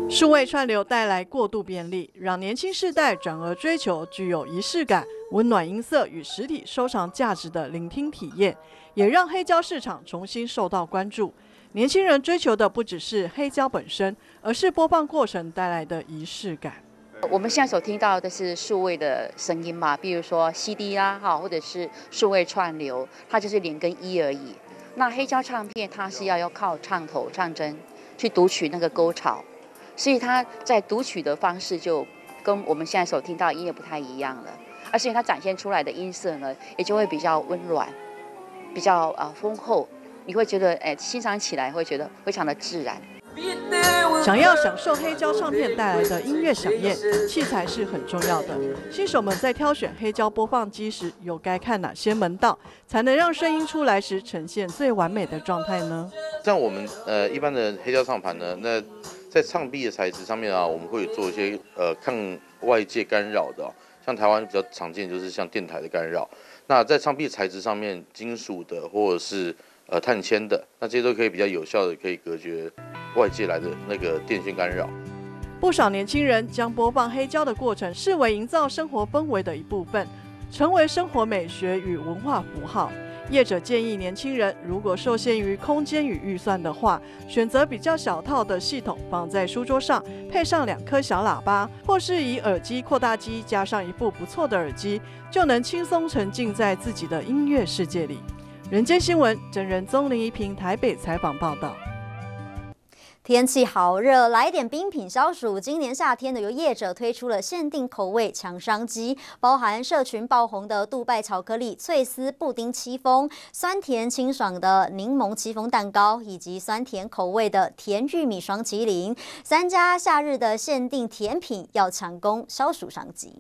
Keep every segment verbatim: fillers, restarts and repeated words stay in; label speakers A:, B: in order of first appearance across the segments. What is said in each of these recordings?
A: 数位串流带来过度便利，让年轻世代转而追求具有仪式感、温暖音色与实体收藏价值的聆听体验，也让黑胶市场重新受到关注。年轻人追求的不只是黑胶本身，而是播放过程带来的仪式感。
B: 我们现在所听到的是数位的声音嘛，比如说 C D 啦，哈，或者是数位串流，它就是零跟一而已。那黑胶唱片它是要要靠唱头、唱针去读取那个沟槽。所以它在读取的方式就跟我们现在所听到的音乐不太一样了，而且它展现出来的音色呢，也就会比较温软，比较呃丰厚，你会觉得哎欣赏起来会觉得非常的自然。
A: 想要享受黑胶唱片带来的音乐响宴，器材是很重要的。新手们在挑选黑胶播放机时，又该看哪些门道，才能让声音出来时呈现最完美的状态呢？
C: 像我们呃一般的黑胶唱盘呢，那在唱壁的材质上面啊，我们会做一些呃抗外界干扰的、哦，像台湾比较常见就是像电台的干扰。那在唱壁材质上面，金属的或者是呃碳纤的，那这些都可以比较有效的可以隔绝外界来的那个电讯干扰。
A: 不少年轻人将播放黑胶的过程视为营造生活氛围的一部分，成为生活美学与文化符号。业者建议年轻人，如果受限于空间与预算的话，选择比较小套的系统放在书桌上，配上两颗小喇叭，或是以耳机扩大机加上一部不错的耳机，就能轻松沉浸在自己的音乐世界里。人间新闻真人综林一平台北采访报道。
D: 天气好热，来点冰品消暑。今年夏天的由业者推出了限定口味抢商机，包含社群爆红的杜拜巧克力脆丝布丁戚风、酸甜清爽的柠檬戚风蛋糕，以及酸甜口味的甜玉米双麒麟，三家夏日的限定甜品要抢攻消暑商机。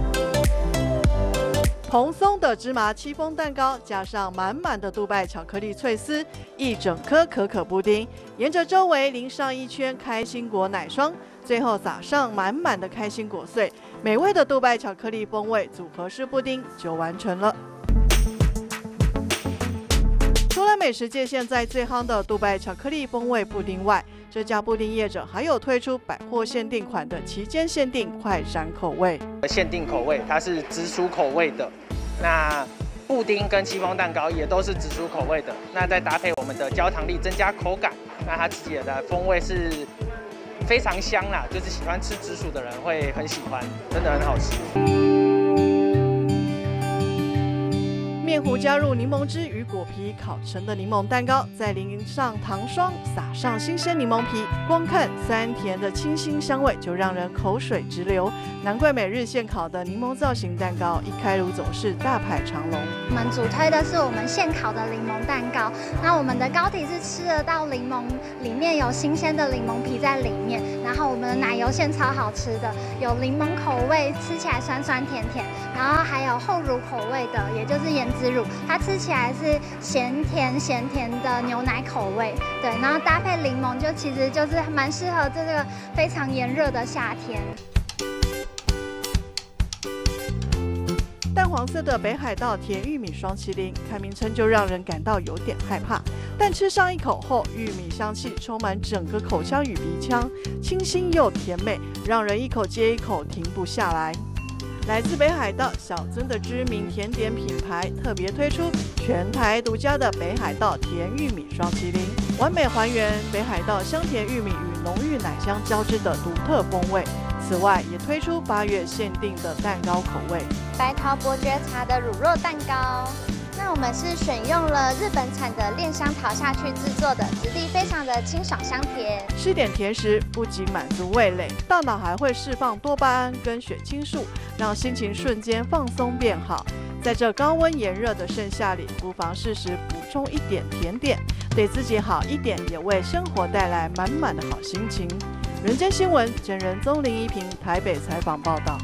A: 蓬松的芝麻戚风蛋糕，加上满满的杜拜巧克力脆丝，一整颗可可布丁，沿着周围淋上一圈开心果奶霜，最后撒上满满的开心果碎，美味的杜拜巧克力风味组合式布丁就完成了。除了美食界现在最夯的杜拜巧克力风味布丁外，这家布丁业者还有推出百货限定款的期间限定快闪口味。
E: 限定口味它是紫薯口味的，那布丁跟戚风蛋糕也都是紫薯口味的，那再搭配我们的焦糖粒增加口感，那它自己的风味是非常香啦，就是喜欢吃紫薯的人会很喜欢，真的很好吃。
A: 面糊加入柠檬汁与果皮烤成的柠檬蛋糕，再淋上糖霜，撒上新鲜柠檬皮，光看酸甜的清新香味就让人口水直流。难怪每日现烤的柠檬造型蛋糕一开炉总是大排长龙。
F: 我们主推的是我们现烤的柠檬蛋糕，那我们的糕体是吃得到柠檬，里面有新鲜的柠檬皮在里面，然后我们的奶油馅超好吃的，有柠檬口味，吃起来酸酸甜甜，然后还有厚乳口味的，也就是盐紫乳，它吃起来是咸甜咸甜的牛奶口味，对，然后搭配柠檬，就其实就是蛮适合这个非常炎热的夏天。
A: 淡黄色的北海道甜玉米双麒麟，看名称就让人感到有点害怕，但吃上一口后，玉米香气充满整个口腔与鼻腔，清新又甜美，让人一口接一口停不下来。来自北海道小樽的知名甜点品牌特别推出全台独家的北海道甜玉米双麒麟，完美还原北海道香甜玉米与浓郁奶香交织的独特风味。此外，也推出八月限定的蛋糕口味，
G: 白桃伯爵茶的乳酪蛋糕。那我们是选用了日本产的炼香桃下去制作的，质地非常的清爽香甜。
A: 吃点甜食不仅满足味蕾，大脑还会释放多巴胺跟血清素，让心情瞬间放松变好。在这高温炎热的盛夏里，不妨适时补充一点甜点，对自己好一点，也为生活带来满满的好心情。人间新闻真人综林一平台北采访报道。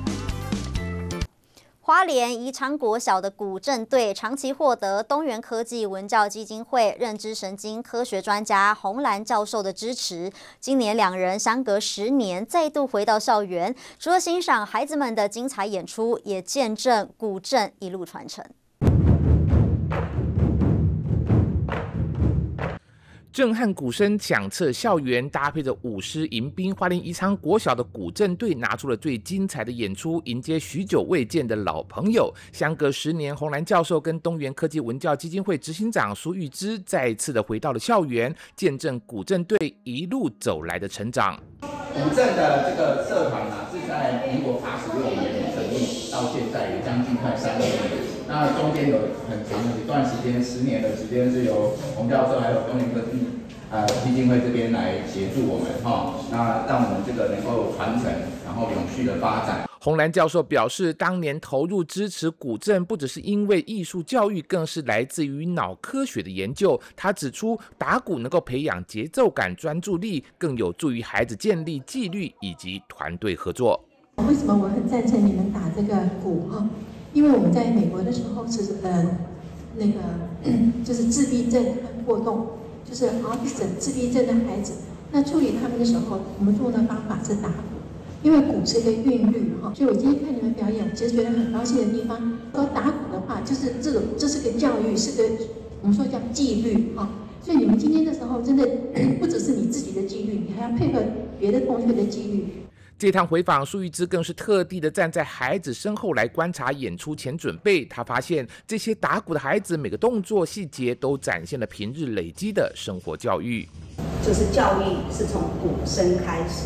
D: 花莲宜昌国小的古镇队长期获得东元科技文教基金会认知神经科学专家洪兰教授的支持，今年两人相隔十年再度回到校园，除了欣赏孩子们的精彩演出，也见证古镇一路传承。
H: 震撼鼓声响彻校园，搭配着舞狮迎宾，花莲宜昌国小的鼓阵队拿出了最精彩的演出，迎接许久未见的老朋友。相隔十年，洪兰教授跟东元科技文教基金会执行长苏玉芝再次的回到了校园，见证鼓阵队一路走来的成长。
I: 鼓阵的这个社团啊，是在民国八十六年成立，到现在也将近快三十年。那中间有很长的一段时间，十年的时间是由洪教授还有东元科技呃基金会这边来协助我们哈，那让我们这个能够传承，然后永续的发展。
H: 洪兰教授表示，当年投入支持鼓阵，不只是因为艺术教育，更是来自于脑科学的研究。他指出，打鼓能够培养节奏感、专注力，更有助于孩子建立纪律以及团队合作。
J: 为什么我很赞成你们打这个鼓哈？因为我们在美国的时候是呃那个就是自闭症和过动，就是 autism 自闭症的孩子，那处理他们的时候，我们做的方法是打鼓。因为鼓是一个韵律哈，所以我今天看你们表演，我其实觉得很高兴的地方，说打鼓的话，就是这种，这是个教育，是个我们说叫纪律哈。所以你们今天的时候，真的不只是你自己的纪律，你还要配合别的同学的纪律。
H: 这趟回访，苏玉芝更是特地的站在孩子身后来观察演出前准备。他发现这些打鼓的孩子每个动作细节都展现了平日累积的生活教育。
K: 就是教育是从鼓声开始。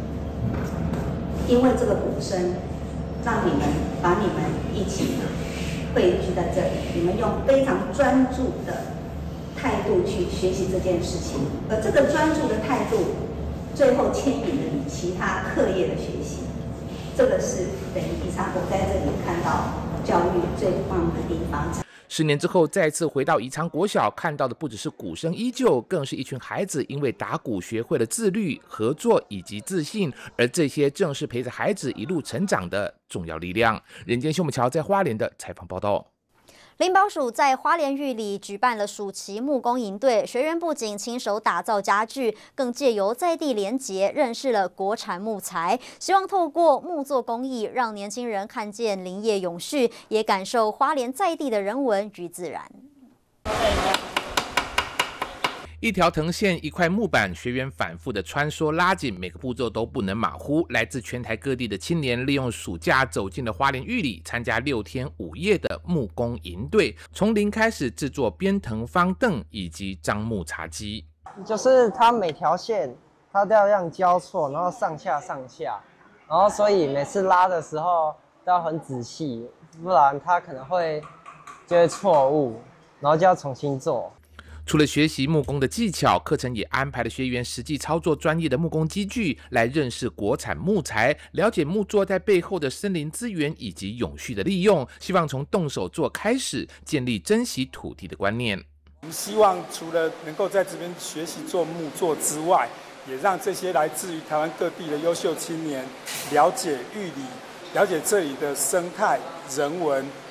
K: 因为这个鼓声，让你们把你们一起汇聚在这里，你们用非常专注的态度去学习这件事情，而这个专注的态度，最后牵引了你其他课业的学习。这个是等于宜昌我在这里看到教育最棒的地方。
H: 十年之后再次回到宜昌国小，看到的不只是鼓声依旧，更是一群孩子因为打鼓学会了自律、合作以及自信，而这些正是陪着孩子一路成长的重要力量。人间秀木桥在花莲的采访报道。
D: 林保署在花莲玉里举办了暑期木工营队，学员不仅亲手打造家具，更借由在地连结认识了国产木材，希望透过木作工艺，让年轻人看见林业永续，也感受花莲在地的人文与自然。
H: 一条藤线，一块木板，学员反复的穿梭拉紧，每个步骤都不能马虎。来自全台各地的青年利用暑假走进了花莲玉里，参加六天五夜的木工营队，从零开始制作编藤方凳以及樟木茶几。
L: 就是它每条线它都要这样交错，然后上下上下，然后所以每次拉的时候都要很仔细，不然它可能会就会错误，然后就要重新做。
H: 除了学习木工的技巧，课程也安排了学员实际操作专业的木工机具，来认识国产木材，了解木作在背后的森林资源以及永续的利用。希望从动手做开始，建立珍惜土地的观念。
M: 我们希望除了能够在这边学习做木作之外，也让这些来自于台湾各地的优秀青年了解玉里，了解这里的生态、人文，